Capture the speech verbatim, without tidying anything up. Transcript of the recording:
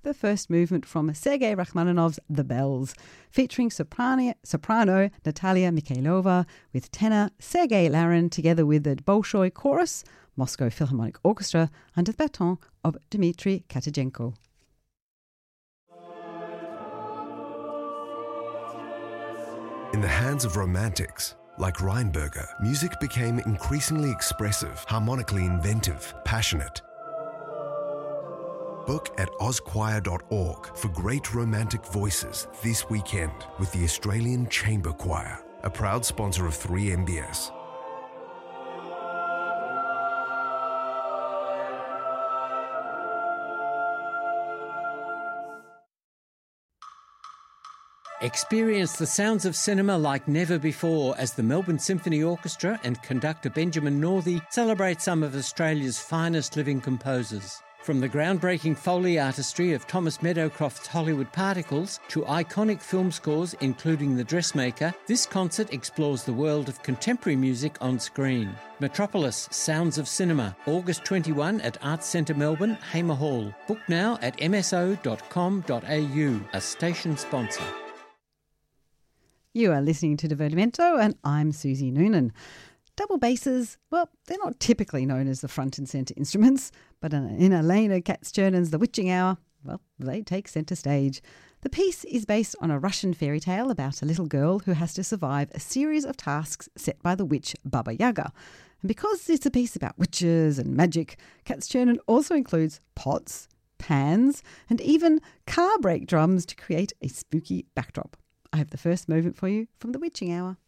the first movement from Sergei Rachmaninoff's The Bells, featuring soprano, soprano Natalia Mikhailova with tenor Sergei Larin together with the Bolshoi Chorus, Moscow Philharmonic Orchestra, under the baton of Dmitry Katajenko. In the hands of romantics, like Reinberger, music became increasingly expressive, harmonically inventive, passionate. Book at oz choir dot org for great romantic voices this weekend with the Australian Chamber Choir, a proud sponsor of three M B S. Experience the sounds of cinema like never before as the Melbourne Symphony Orchestra and conductor Benjamin Northey celebrate some of Australia's finest living composers. From the groundbreaking Foley artistry of Thomas Meadowcroft's Hollywood Particles to iconic film scores including The Dressmaker, this concert explores the world of contemporary music on screen. Metropolis Sounds of Cinema, August twenty-first at Arts Centre Melbourne, Hamer Hall. Book now at m s o dot com dot a u, a station sponsor. You are listening to Divertimento and I'm Susie Noonan. Double basses, well, they're not typically known as the front and centre instruments, but in Elena Katz-Chernon's The Witching Hour, well, they take centre stage. The piece is based on a Russian fairy tale about a little girl who has to survive a series of tasks set by the witch Baba Yaga. And because it's a piece about witches and magic, Katz-Chernon also includes pots, pans, and even car brake drums to create a spooky backdrop. I have the first movement for you from The Witching Hour.